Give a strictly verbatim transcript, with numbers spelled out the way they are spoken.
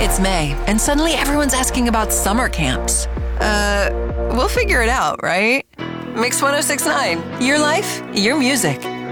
It's May, and suddenly everyone's asking about summer camps. Uh, we'll figure it out, right? Mix one oh six point nine. Your life, your music.